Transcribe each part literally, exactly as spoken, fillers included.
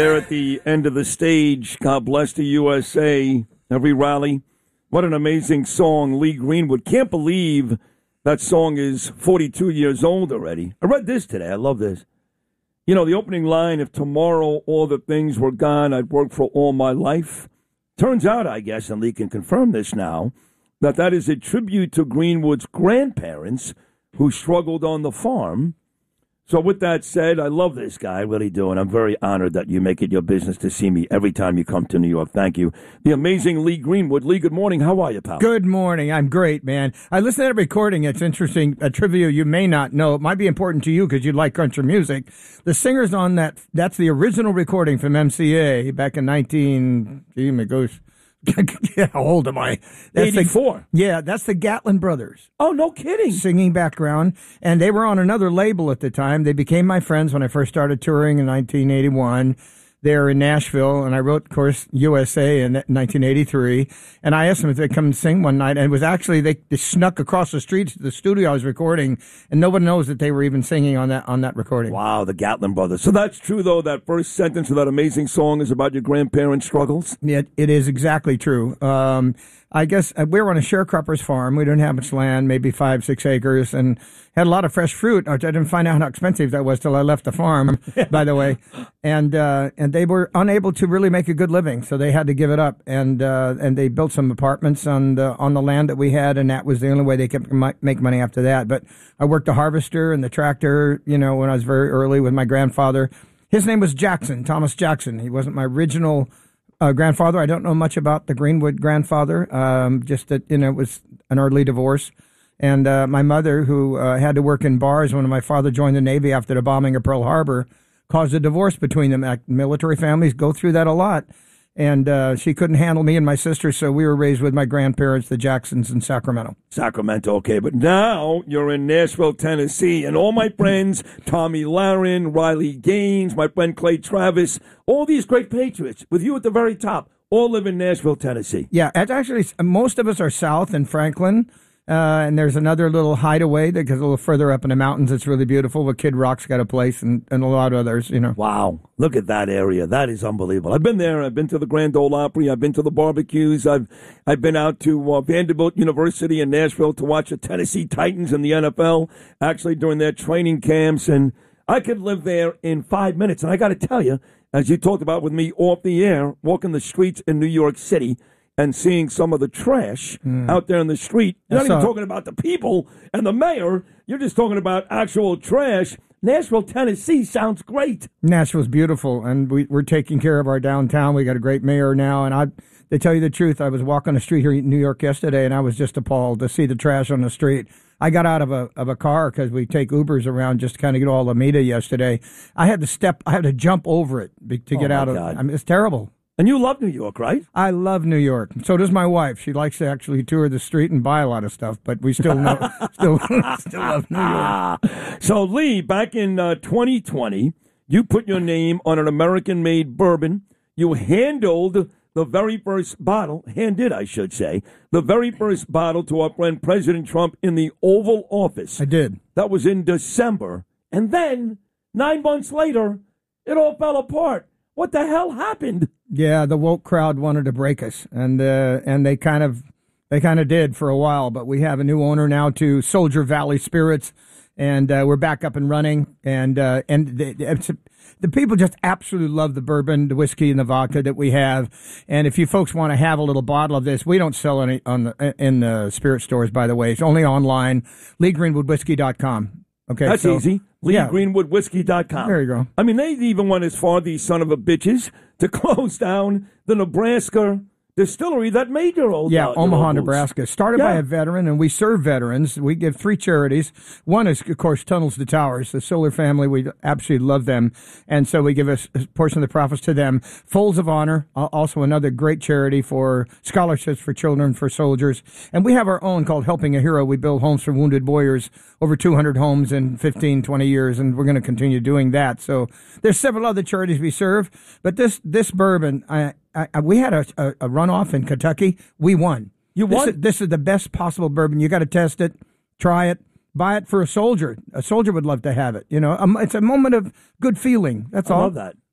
There at the end of the stage, God bless the U S A, every rally. What an amazing song, Lee Greenwood. Can't believe that song is forty-two years old already. I read this today. I love this. You know, the opening line, if tomorrow all the things were gone, I'd work for all my life. Turns out, I guess, and Lee can confirm this now, that that is a tribute to Greenwood's grandparents who struggled on the farm. So with that said, I love this guy, I really do, and I'm very honored that you make it your business to see me every time you come to New York. Thank you. The amazing Lee Greenwood. Lee, good morning. How are you, pal? Good morning. I'm great, man. I listened to that recording. It's interesting. A trivia you may not know. It might be important to you because you like country music. The singers on that, that's the original recording from M C A back in nineteen, gee, my gosh. How old am I? That's eighty-four. The, yeah, that's the Gatlin Brothers. Oh, no kidding. Singing background. And they were on another label at the time. They became my friends when I first started touring in nineteen eighty-one. They're in Nashville, and I wrote, of course, U S A in nineteen eighty-three. And I asked them if they'd come and sing one night. And it was actually, they, they snuck across the street to the studio I was recording, and nobody knows that they were even singing on that on that recording. Wow, the Gatlin Brothers. So that's true, though, that first sentence of that amazing song is about your grandparents' struggles? Yeah, it is exactly true. Um, I guess uh, we were on a sharecropper's farm. We didn't have much land, maybe five, six acres, and had a lot of fresh fruit. I didn't find out how expensive that was till I left the farm, by the way. And uh, and they were unable to really make a good living, so they had to give it up. And uh, and they built some apartments on the on the land that we had, and that was the only way they could make money after that. But I worked the harvester and the tractor, you know, when I was very early with my grandfather. His name was Jackson, Thomas Jackson. He wasn't my original Uh, grandfather. I don't know much about the Greenwood grandfather, um, just that, you know, it was an early divorce. And uh, my mother, who uh, had to work in bars when my father joined the Navy after the bombing of Pearl Harbor, caused a divorce between them. Military families go through that a lot. And uh, she couldn't handle me and my sister, so we were raised with my grandparents, the Jacksons, in Sacramento. Sacramento, okay. But now you're in Nashville, Tennessee, and all my friends, Tommy Lahren, Riley Gaines, my friend Clay Travis, all these great Patriots, with you at the very top, all live in Nashville, Tennessee. Yeah, it's actually, most of us are south in Franklin. Uh, and there's another little hideaway that goes a little further up in the mountains. It's really beautiful. But Kid Rock's got a place, and, and a lot of others, you know. Wow. Look at that area. That is unbelievable. I've been there. I've been to the Grand Ole Opry. I've been to the barbecues. I've I've been out to uh, Vanderbilt University in Nashville to watch the Tennessee Titans in the N F L, actually during their training camps. And I could live there in five minutes. And I got to tell you, as you talked about with me off the air, walking the streets in New York City, and seeing some of the trash mm. out there in the street. You're not even talking about the people and the mayor. You're just talking about actual trash. Nashville, Tennessee sounds great. Nashville's beautiful, and we, we're taking care of our downtown. We got a great mayor now, and I, to tell you the truth, I was walking the street here in New York yesterday, and I was just appalled to see the trash on the street. I got out of a of a car because we take Ubers around just to kind of get all the media yesterday. I had to step, I had to jump over it to get oh out of it. I mean, it's terrible. And you love New York, right? I love New York. So does my wife. She likes to actually tour the street and buy a lot of stuff, but we still know, still, still love New York. So, Lee, back in uh, twenty twenty, you put your name on an American-made bourbon. You handled the very first bottle, handed, I should say, the very first bottle to our friend President Trump in the Oval Office. I did. That was in December. And then, nine months later, it all fell apart. What the hell happened? Yeah, the woke crowd wanted to break us, and uh, and they kind of they kind of did for a while. But we have a new owner now to Soldier Valley Spirits, and uh, we're back up and running. And uh, and the, it's, the people just absolutely love the bourbon, the whiskey, and the vodka that we have. And if you folks want to have a little bottle of this, we don't sell any on the in the spirit stores. By the way, it's only online. Lee Greenwood Whiskey dot com. Okay, that's so, easy. Lee Greenwood Whiskey dot com. There you go. I mean, they even went as far, these son of a bitches, to close down the Nebraska distillery that made your old Yeah, uh, Omaha, your Nebraska. Started yeah. by a veteran, and we serve veterans. We give three charities. One is, of course, Tunnels to Towers. The Solar family, we absolutely love them. And so we give a, a portion of the profits to them. Folds of Honor, also another great charity for scholarships for children, for soldiers. And we have our own called Helping a Hero. We build homes for wounded warriors, over two hundred homes in fifteen, twenty years, and we're going to continue doing that. So there's several other charities we serve. But this, this bourbon, I, I, we had a, a, a runoff in Kentucky. We won. You this won? Is, this is the best possible bourbon. You got to test it, try it, buy it for a soldier. A soldier would love to have it. You know, um, it's a moment of good feeling. That's I all. love that.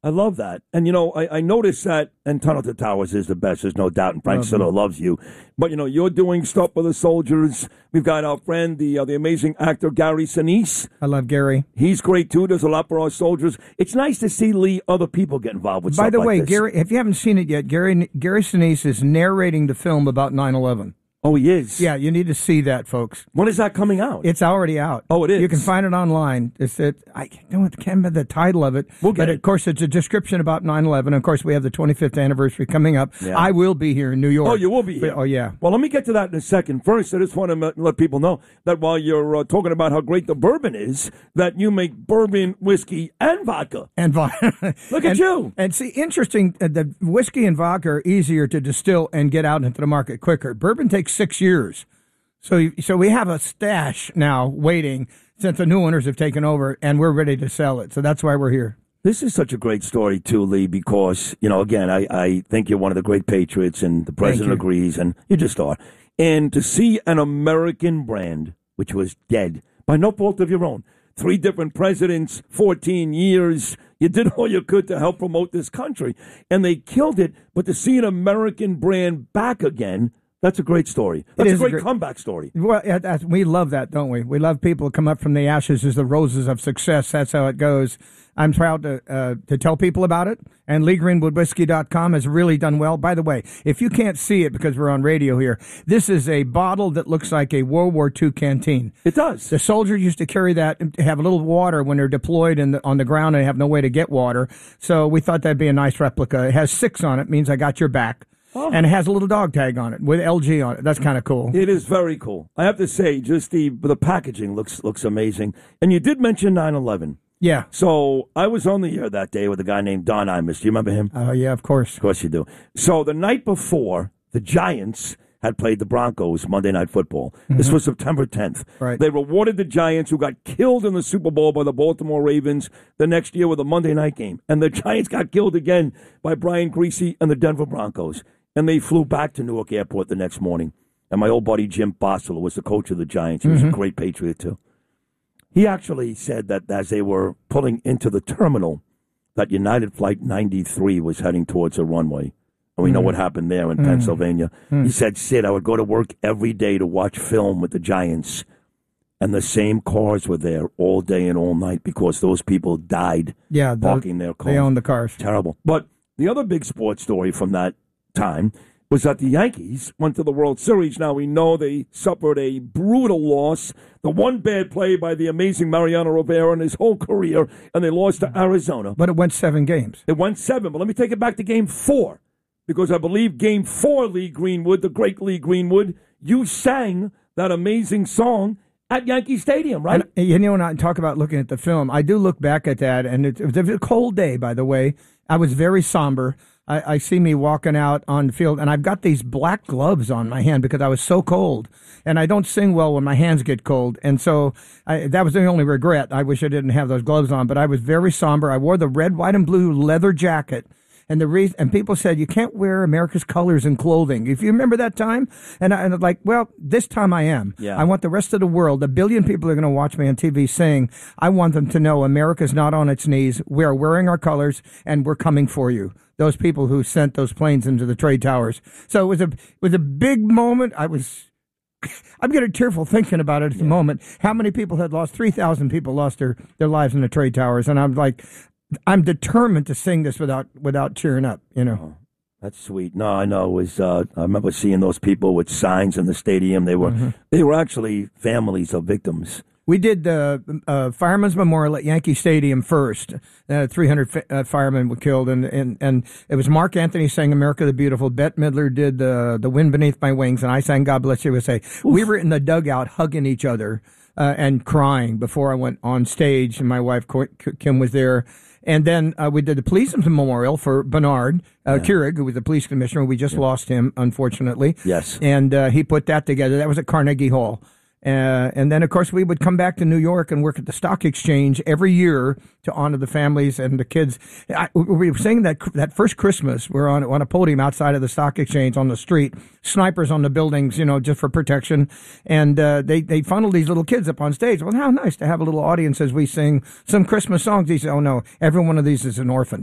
I love that. And, you know, I, I noticed that, and Tunnel to Towers is the best, there's no doubt, and Frank Love Sinatra him. loves you. But, you know, you're doing stuff for the soldiers. We've got our friend, the uh, the amazing actor Gary Sinise. I love Gary. He's great, too. Does a lot for our soldiers. It's nice to see, Lee, other people get involved with By stuff the like way, this. Gary, if you haven't seen it yet, Gary Gary Sinise is narrating the film about nine eleven. Oh, he is? Yeah, you need to see that, folks. When is that coming out? It's already out. Oh, it is? You can find it online. It's it. I don't can't remember the title of it. We'll get but it. of course, it's a description about nine eleven. Of course, we have the twenty-fifth anniversary coming up. Yeah. I will be here in New York. Oh, you will be here. But- oh, yeah. Well, let me get to that in a second. First, I just want to let people know that while you're uh, talking about how great the bourbon is, that you make bourbon, whiskey, and vodka. And vodka. Look at and, you. And see, interesting, uh, the whiskey and vodka are easier to distill and get out into the market quicker. Bourbon takes six years. So, so we have a stash now waiting since the new owners have taken over, and we're ready to sell it. So that's why we're here. This is such a great story, too, Lee, because, you know, again, I, I think you're one of the great patriots, and the president you. agrees, and you just are. And to see an American brand, which was dead, by no fault of your own, three different presidents, fourteen years, you did all you could to help promote this country, and they killed it, but to see an American brand back again, that's a great story. That's a is a great, great- comeback story. Well, yeah, that's, we love that, don't we? We love people who come up from the ashes as the roses of success. That's how it goes. I'm proud to uh, to tell people about it. And Lee Greenwood Whiskey dot com has really done well. By the way, if you can't see it because we're on radio here, this is a bottle that looks like a World War Two canteen. It does. The soldiers used to carry that and have a little water when they're deployed in the, on the ground and they have no way to get water. So we thought that'd be a nice replica. It has six on it, means I got your back. Oh. And it has a little dog tag on it with L G on it. That's kind of cool. It is very cool. I have to say, just the the packaging looks looks amazing. And you did mention nine eleven. Yeah. So I was on the air that day with a guy named Don Imus. Do you remember him? Oh, yeah, of course. Of course you do. So the night before, the Giants had played the Broncos Monday Night Football. Mm-hmm. This was September tenth. Right. They rewarded the Giants, who got killed in the Super Bowl by the Baltimore Ravens the next year with a Monday night game. And the Giants got killed again by Brian Griese and the Denver Broncos. And they flew back to Newark Airport the next morning. And my old buddy Jim Boswell was the coach of the Giants. He was mm-hmm. a great Patriot, too. He actually said that as they were pulling into the terminal, that United Flight ninety-three was heading towards a runway. And we mm. know what happened there in mm. Pennsylvania. Mm. He said, Sid, I would go to work every day to watch film with the Giants. And the same cars were there all day and all night because those people died yeah, the, parking their cars. They owned the cars. Terrible. But the other big sports story from that time was that the Yankees went to the World Series. Now, we know they suffered a brutal loss, the one bad play by the amazing Mariano Rivera in his whole career, and they lost to Arizona. But it went seven games. It went seven, but let me take it back to game four, because I believe game four, Lee Greenwood, the great Lee Greenwood, you sang that amazing song at Yankee Stadium, right? And, you know, when I talk about looking at the film, I do look back at that, and it, it was a cold day, by the way. I was very somber. I, I see me walking out on the field, and I've got these black gloves on my hand because I was so cold. And I don't sing well when my hands get cold. And so I, that was the only regret. I wish I didn't have those gloves on, but I was very somber. I wore the red, white, and blue leather jacket. And the reason, and people said, you can't wear America's colors in clothing. If you remember that time, and, I, and I'm like, well, this time I am. Yeah. I want the rest of the world, a billion people are going to watch me on T V sing. I want them to know America's not on its knees. We are wearing our colors, and we're coming for you. Those people who sent those planes into the trade towers. So it was a, it was a big moment. I was, I'm getting tearful thinking about it at the yeah. moment. How many people had lost? three thousand people lost their, their lives in the trade towers. And I'm like, I'm determined to sing this without without cheering up, you know. Oh, that's sweet. No, I know. It was uh, I remember seeing those people with signs in the stadium. They were mm-hmm. they were actually families of victims. We did the uh, Fireman's Memorial at Yankee Stadium first. Uh, three hundred fi- uh, firemen were killed, and, and, and it was Mark Anthony sang "America the Beautiful." Bette Midler did the the "Wind Beneath My Wings," and I sang "God Bless U S A." Oof. We were in the dugout hugging each other uh, and crying before I went on stage, and my wife Kim was there. And then uh, we did the Police Memorial for Bernard uh, yeah. Keurig, who was the police commissioner. We just yeah. lost him, unfortunately. Yes. And uh, he put that together. That was at Carnegie Hall. Uh, and then, of course, we would come back to New York and work at the Stock Exchange every year to honor the families and the kids. I, we were saying that that first Christmas, we're on on a podium outside of the Stock Exchange on the street, snipers on the buildings, you know, just for protection. And uh, they, they funneled these little kids up on stage. Well, how nice to have a little audience as we sing some Christmas songs. He said, oh, no, every one of these is an orphan.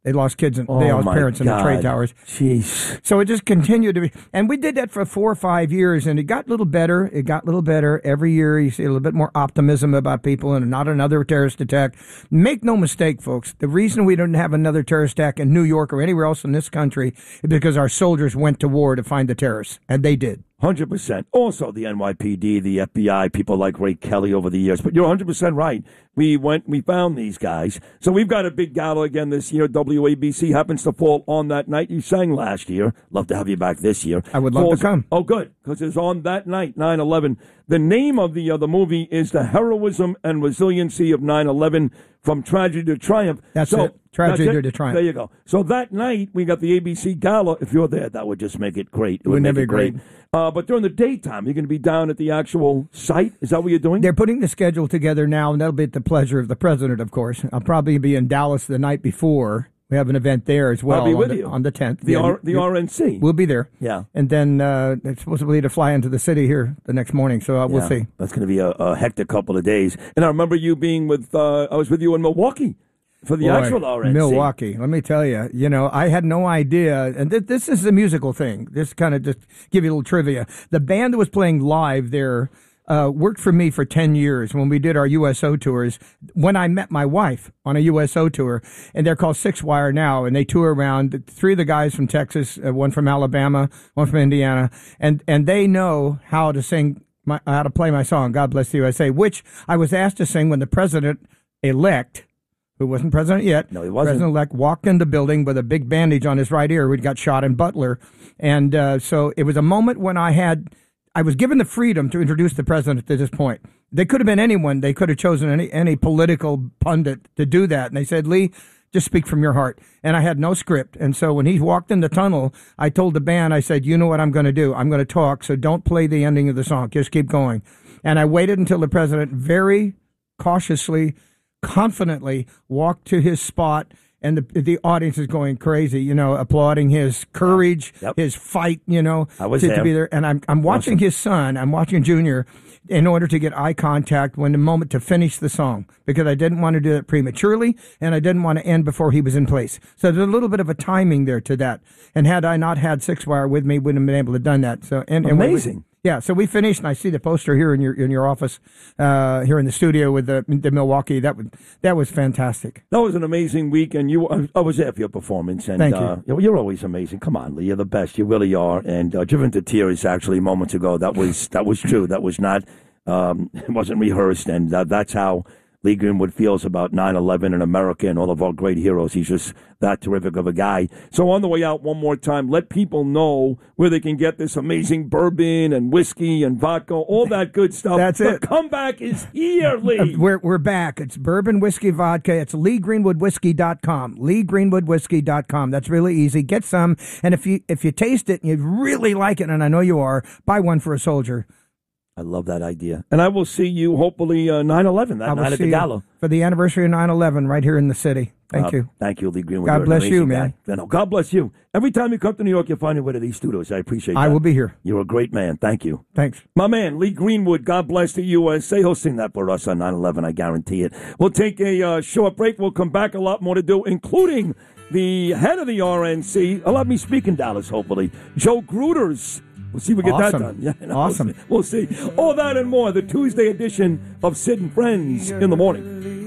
They lost kids and Oh, they lost my parents in the God. trade towers. Jeez. So it just continued to be, and we did that for four or five years, and it got a little better. It got a little better every year. You see a little bit more optimism about people, and not another terrorist attack. Make no mistake, folks. The reason we didn't have another terrorist attack in New York or anywhere else in this country is because our soldiers went to war to find the terrorists, and they did. one hundred percent. Also, the N Y P D, the F B I, people like Ray Kelly over the years. But you're one hundred percent right. We went, we found these guys. So we've got a big gala again this year. W A B C happens to fall on that night. You sang last year. Love to have you back this year. I would love Falls, to come. Oh, good, because it's on that night, nine eleven. The name of the, uh, the movie is The Heroism and Resiliency of nine eleven, From Tragedy to Triumph. That's so, it. Tragedy that's it. to Triumph. There you go. So that night, we got the A B C gala. If you're there, that would just make it great. It would Wouldn't make that be it great. great? Uh, but during the daytime, you're going to be down at the actual site? Is that what you're doing? They're putting the schedule together now, and that'll be at the pleasure of the president, of course. I'll probably be in Dallas the night before. We have an event there as well. I'll be with on the, you. on the tenth. The, Yeah, R, you- the you- R N C. We'll be there. Yeah. And then uh, it's supposedly to fly into the city here the next morning, so uh, we'll Yeah. see. That's going to be a, a hectic couple of days. And I remember you being with, uh, I was with you in Milwaukee for the Boy, actual R N C. Milwaukee. Let me tell you, you know, I had no idea, and th- this is a musical thing. This kind of just give you a little trivia. The band that was playing live there uh, worked for me for ten years when we did our U S O tours. When I met my wife on a U S O tour, and they're called Six Wire now, and they tour around. Three of the guys from Texas, uh, one from Alabama, one from Indiana, and and they know how to sing. My, how to play my song, God Bless the U S A, which I was asked to sing when the president-elect, who wasn't president yet. No, he wasn't. President-elect walked in the building with a big bandage on his right ear. We'd got shot in Butler. And uh, so it was a moment when I had, I was given the freedom to introduce the president to this point. They could have been anyone. They could have chosen any, any political pundit to do that. And they said, Lee, just speak from your heart. And I had no script. And so when he walked in the tunnel, I told the band, I said, you know what I'm going to do? I'm going to talk. So don't play the ending of the song. Just keep going. And I waited until the president very cautiously, confidently walked to his spot, and the the audience is going crazy, you know, applauding his courage, Yep. his fight, you know, I was to, there. to be there. And I'm I'm watching Awesome. his son, I'm watching Junior, in order to get eye contact when the moment to finish the song, because I didn't want to do it prematurely, and I didn't want to end before he was in place. So there's a little bit of a timing there to that. And had I not had Six Wire with me, wouldn't have been able to done that. So and, and we- Amazing. yeah, so we finished, and I see the poster here in your in your office, uh, here in the studio with the the Milwaukee. That was that was fantastic. That was an amazing week, and you, I was there for your performance. And, Thank you. Uh, you know, you're always amazing. Come on, Lee, you're the best. You really are. And uh, driven to tears, actually, moments ago. That was that was true. That was not, um, it wasn't rehearsed, and uh, that's how Lee Greenwood feels about nine eleven in America and all of our great heroes. He's just that terrific of a guy. So on the way out, one more time, let people know where they can get this amazing bourbon and whiskey and vodka, all that good stuff. That's the it. comeback is here, Lee. We're we're back. It's bourbon, whiskey, vodka. It's lee greenwood whiskey dot com. lee greenwood whiskey dot com. That's really easy. Get some, and if you if you taste it and you really like it, and I know you are, buy one for a soldier. I love that idea. And I will see you, hopefully, uh, nine eleven, that I will night at see the you gala. for the anniversary of nine eleven right here in the city. Thank Uh, you. Thank you, Lee Greenwood. God You're an bless you, amazing man. guy. You know, God bless you. Every time you come to New York, you find your way to these studios. I appreciate that. I will be here. You're a great man. Thank you. Thanks. My man, Lee Greenwood, God bless the U S A. He'll sing that for us on nine eleven, I guarantee it. We'll take a uh, short break. We'll come back. A lot more to do, including the head of the R N C. I'll have me speak in Dallas, hopefully. Joe Gruters. We'll see if we get Awesome. that done. Yeah, you know, Awesome. We'll see. We'll see. All that and more. The Tuesday edition of Sid and Friends in the Morning.